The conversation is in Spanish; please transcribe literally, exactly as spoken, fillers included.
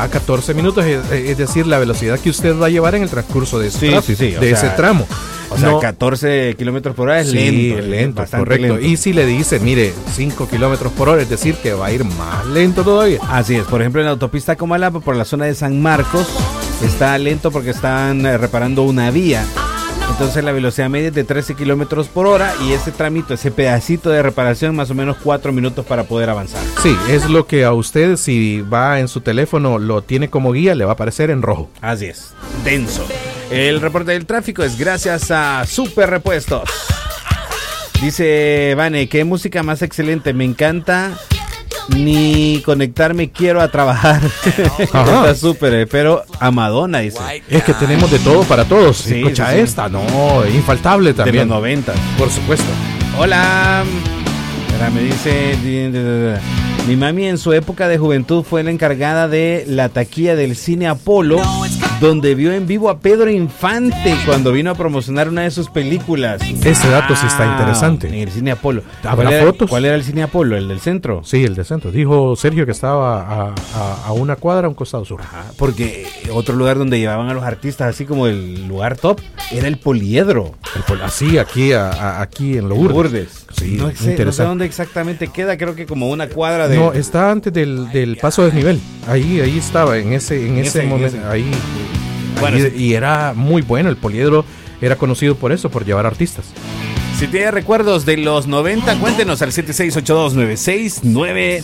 va a catorce minutos, es, es decir, la velocidad que usted va a llevar en el transcurso de, ese, sí, tramo, sí, sí, de ese sea, tramo. O sea, no, catorce kilómetros por hora es sí, lento. es lento, bastante correcto. lento. Y si le dice, mire, cinco kilómetros por hora, es decir, que va a ir más lento todavía. Así es, por ejemplo, en la autopista Comalapa, por la zona de San Marcos, está lento porque están eh, reparando una vía. Entonces la velocidad media es de trece kilómetros por hora y ese tramito, ese pedacito de reparación, más o menos cuatro minutos para poder avanzar. Sí, es lo que a usted, si va en su teléfono, lo tiene como guía, le va a aparecer en rojo. Así es, denso. El reporte del tráfico es gracias a Super Repuestos. Dice Vane, qué música más excelente, me encanta. Ni conectarme quiero a trabajar. Está súper, eh, pero a Madonna dice. Es que tenemos de todo para todos. Sí, Escucha sí, sí. esta, no, infaltable también. De los noventas. Por supuesto. Hola. Espera, me dice. Mi mami en su época de juventud fue la encargada de la taquilla del Cine Apolo, donde vio en vivo a Pedro Infante cuando vino a promocionar una de sus películas. Ese dato sí está interesante. En el Cine Apolo. ¿Habrá ¿Cuál era, fotos? ¿Cuál era el Cine Apolo? ¿El del centro? Sí, el de centro. Dijo Sergio que estaba a, a, a una cuadra, a un costado sur. Ajá, porque otro lugar donde llevaban a los artistas, así como el lugar top, era el Poliedro. El pol- así, aquí, a, a- aquí en Lourdes. Lourdes. Sí, no, sé, no sé interesante. dónde exactamente queda, creo que como una cuadra de... No, está antes del, del paso de desnivel. Ahí, ahí estaba, en ese, en En ese ese- momento. en ese. Ahí, Bueno, ahí- sí. y era muy bueno. El Poliedro era conocido por eso, por llevar artistas. Si tiene recuerdos de los noventa, cuéntenos al siete seis ocho dos nueve seis nueve